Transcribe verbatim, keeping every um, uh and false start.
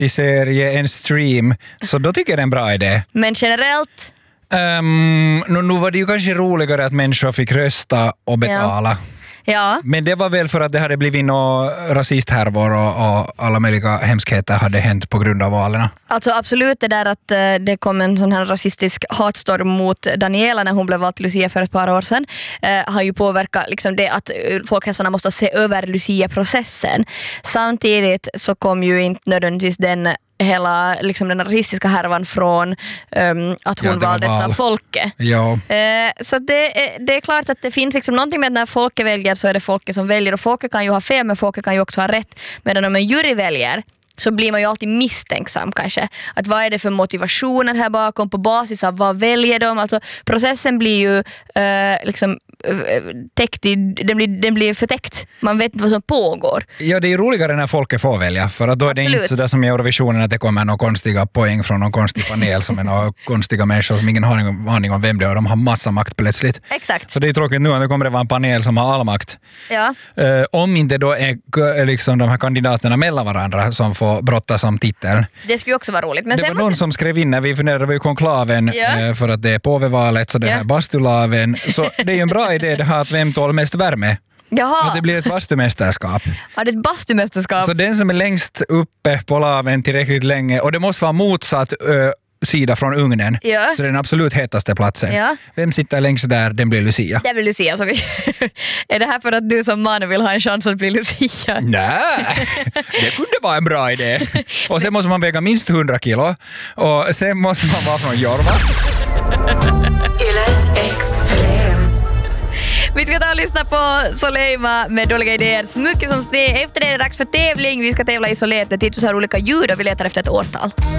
realityserie, en stream, så då tycker jag det är en bra idé. Men generellt? Um, nu, nu var det ju kanske roligare att människor fick rösta och betala. Ja. Ja. Men det var väl för att det hade blivit några rasisthärvor och, och alla möjliga hemskheter hade hänt på grund av valen. Alltså absolut det där att uh, det kom en sån här rasistisk hatstorm mot Daniela när hon blev vald till Lucia för ett par år sedan uh, har ju påverkat liksom det att folkhälsarna måste se över Lucia-processen. Samtidigt så kom ju inte nödvändigtvis den hela liksom den rasistiska härvan från um, att hon ja, valdes val. av folket. Ja. Eh, så det är, det är klart att det finns liksom någonting med att när folket väljer så är det folket som väljer och folket kan ju ha fel men folket kan ju också ha rätt. Medan om en jury väljer så blir man ju alltid misstänksam kanske. Att vad är det för motivationer här bakom på basis av vad väljer de? Alltså processen blir ju uh, liksom täckt i, den, blir, den blir förtäckt. Man vet inte vad som pågår. Ja, det är roligare när folket får välja. För att då är det Absolut. inte så där som i Eurovisionen att det kommer några konstiga poäng från någon konstig panel som är några konstiga människor som ingen har aning, aning om vem det är och de har massa makt plötsligt. Exakt. Så det är tråkigt nu att det kommer det vara en panel som har all makt. Ja. Uh, om inte då är liksom de här kandidaterna mellan varandra som får brottas om titeln. Det skulle också vara roligt. Men det sen var någon måste... som skrev in när vi funderade över konklaven ja. uh, för att det är påvevalet så det ja. här bastulaven. Så det är ju en bra idé det här att vem tål mest värme. Jaha. Att det blir ett bastumästerskap. Ja, det är ett bastumästerskap. Så den som är längst uppe på laven tillräckligt länge och det måste vara motsatt uh, sida från ugnen. Ja. Så det är den absolut hetaste platsen. Ja. Vem sitter längst där, den blir Lucia. Det blir Lucia. Så vi... är det här för att du som man vill ha en chans att bli Lucia? Nej, det kunde vara en bra idé. Och sen måste man väga minst hundra kilo. Och sen måste man vara från Jorvas. Yle Extrem. Vi ska ta och lyssna på Soleima med dåliga idéer. Mycket som sned. Efter det är det dags för tävling. Vi ska tävla i Solet. Det är så här olika ljud och vi letar efter ett årtal.